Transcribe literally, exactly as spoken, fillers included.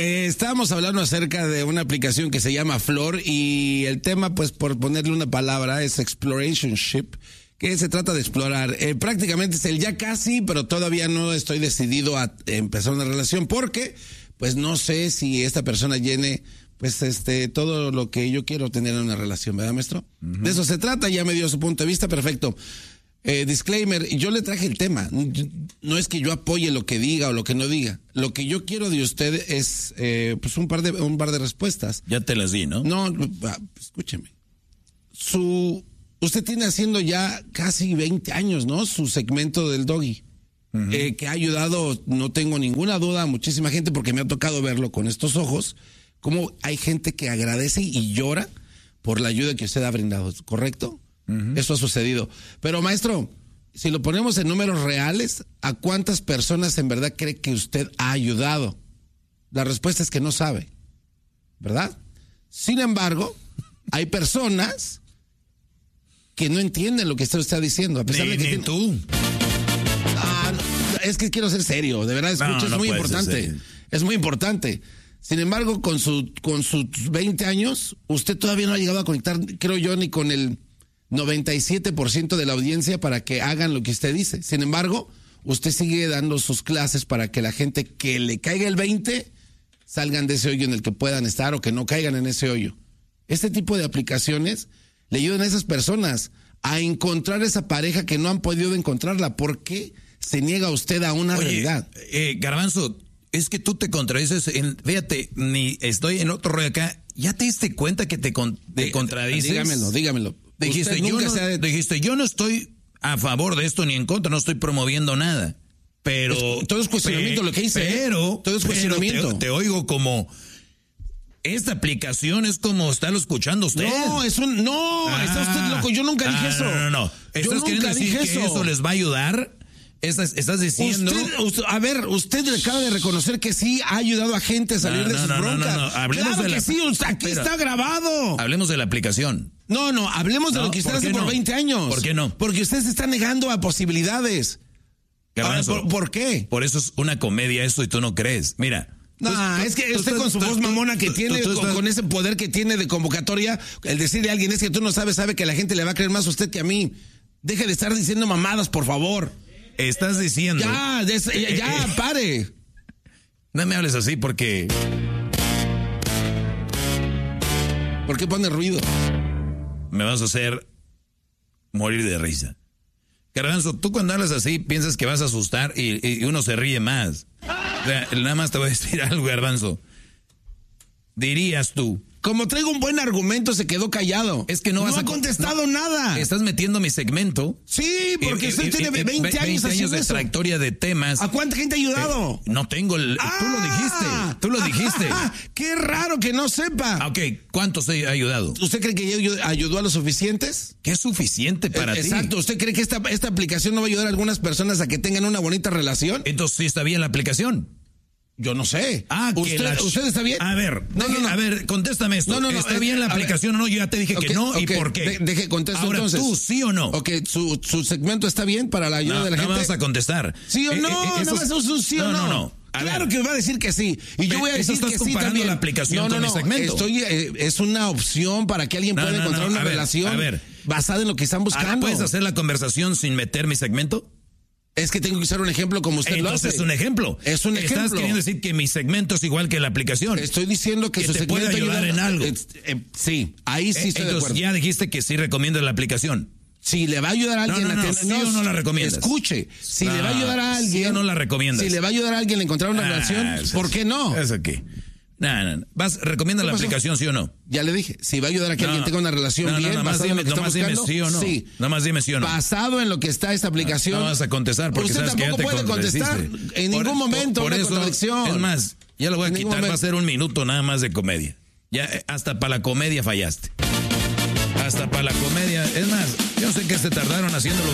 eh, estábamos hablando acerca de una aplicación que se llama Flor y el tema, pues por ponerle una palabra, es explorationship, que se trata de explorar. Eh, prácticamente es el ya casi, pero todavía no estoy decidido a empezar una relación porque, pues no sé si esta persona llene, pues este, todo lo que yo quiero tener en una relación, ¿verdad, maestro? Uh-huh. De eso se trata, ya me dio su punto de vista, perfecto. Eh, disclaimer, yo le traje el tema. No es que yo apoye lo que diga o lo que no diga. Lo que yo quiero de usted es eh, pues un par de un par de respuestas. Ya te las di, ¿no? No, escúcheme. Su usted tiene haciendo ya casi veinte años, ¿no? Su segmento del Doggy. Uh-huh. Eh, que ha ayudado, no tengo ninguna duda, a muchísima gente porque me ha tocado verlo con estos ojos. Como hay gente que agradece y llora por la ayuda que usted ha brindado, ¿correcto? Uh-huh. Eso ha sucedido. Pero, maestro, si lo ponemos en números reales, ¿a cuántas personas en verdad cree que usted ha ayudado? La respuesta es que no sabe, ¿verdad? Sin embargo, hay personas que no entienden lo que usted está diciendo. A pesar ni, de que ni tiene... tú. Ah, no, es que quiero ser serio, de verdad, escucha, no, no es muy importante. Es muy importante. Sin embargo, con, su, con sus veinte años, usted todavía no ha llegado a conectar, creo yo, ni con el noventa y siete por ciento de la audiencia para que hagan lo que usted dice. Sin embargo, usted sigue dando sus clases para que la gente que le caiga el veinte salgan de ese hoyo en el que puedan estar o que no caigan en ese hoyo. Este tipo de aplicaciones le ayudan a esas personas a encontrar esa pareja que no han podido encontrarla. ¿Por qué se niega usted a una Oye, realidad? Eh, Garbanzo, es que tú te contradices. En, fíjate, ni estoy en otro rollo acá. ¿Ya te diste cuenta que te, con, te eh, contradices? Dígamelo, dígamelo. Dijiste yo, no, ha... dijiste, yo no estoy a favor de esto ni en contra, no estoy promoviendo nada. Pero. Es, todo es cuestionamiento pe, lo que hice. Pero. Todo es cuestionamiento. Te, te oigo como. Esta aplicación es como estarlo escuchando usted. No, es un. No, ah, está usted loco. Yo nunca dije ah, eso. No, no, no. ¿Estás queriendo decir que eso. eso les va a ayudar? Estás, estás diciendo. Usted, usted, a ver, usted acaba de reconocer que sí ha ayudado a gente a salir no, de no, sus no, broncas. No, no, no. Hablemos claro de la... que sí, aquí Pero, está grabado. Hablemos de la aplicación. No, no, hablemos de no, lo que usted hace no? por veinte años. ¿Por qué no? Porque usted se está negando a posibilidades. Garbanzo, ¿por, ¿Por qué? Por eso es una comedia esto y tú no crees. Mira. No, tú, es que tú, usted tú, con su tú, voz mamona que tiene, con, estás... con ese poder que tiene de convocatoria, el decirle a alguien es que tú no sabes, sabe que la gente le va a creer más a usted que a mí. Deje de estar diciendo mamadas, por favor. Estás diciendo... Ya, des, ya, eh, ya, eh, pare. No me hables así porque... ¿Por qué pone ruido? Me vas a hacer morir de risa. Garbanzo, tú cuando hablas así piensas que vas a asustar y, y uno se ríe más. O sea, nada más te voy a decir algo, Garbanzo. Dirías tú... Como traigo un buen argumento, se quedó callado. Es que no, no vas ha a contestado no, nada. Estás metiendo mi segmento. Sí, porque y, usted y, tiene y, veinte años años de eso. trayectoria de temas. ¿A cuánta gente ha ayudado? Eh, no tengo el... Ah, tú lo dijiste. Tú lo dijiste. Ah, qué raro que no sepa. Ok, ¿cuántos he ayudado? ¿Usted cree que ayudó a los suficientes? ¿Qué es suficiente para eh, ti? Exacto. ¿Usted cree que esta, esta aplicación no va a ayudar a algunas personas a que tengan una bonita relación? Entonces sí está bien la aplicación. Yo no sé. Ah, ¿Usted, la... ¿Usted está bien? A ver, no, deje, no, no. a ver, contéstame esto. No, no, no, ¿Está eh, bien la aplicación ver. o no? Yo ya te dije okay, que no, okay. ¿Y por qué? De, deje, contesto Ahora, entonces. ¿tú sí o no? Ok, ¿su, su segmento está bien para la ayuda no, de la no gente? No vas a contestar. ¿Sí o no? Eh, eh, no vas a un sí no, o no. No, no, A claro ver. que va a decir que sí. Y yo voy a decir estás que sí comparando también. la aplicación no, no, con no. mi segmento. Estoy, eh, es una opción para que alguien no, pueda no, encontrar no, una ver, relación basada en lo que están buscando. ¿Puedes hacer la conversación sin meter mi segmento? Es que tengo que usar un ejemplo como usted Entonces lo hace. es un ejemplo. Es un ejemplo. Estás queriendo decir que mi segmento es igual que la aplicación. Estoy diciendo que, que su te segmento puede ayudar ayuda, en algo. Eh, eh, sí, ahí sí eh, estoy entonces, de acuerdo. Ya dijiste que sí recomiendas la aplicación. Si le va a ayudar a alguien no, no, no, a tener, ¿sí o no la recomiendas? Escuche, si no, le va a ayudar a alguien, ¿sí o no la recomiendas? Si le va a ayudar a alguien a encontrar una ah, relación, eso, ¿por qué no? Eso qué. No, no, no. ¿Vas, ¿Recomiendas la aplicación, sí o no? Ya le dije, si va a ayudar a que no, alguien tenga una relación no, bien, no, basado dime, en lo que está buscando, dime sí o no. Sí. Nada más dime sí o no. Basado en lo que está esta aplicación. No, no vas a contestar porque usted sabes que ya te puede contestar en por, ningún momento por, por una eso, contradicción. Es más, ya lo voy a en quitar, va a ser un minuto nada más de comedia. Ya hasta para la comedia fallaste. Hasta para la comedia. Es más, yo sé que se tardaron haciéndolo.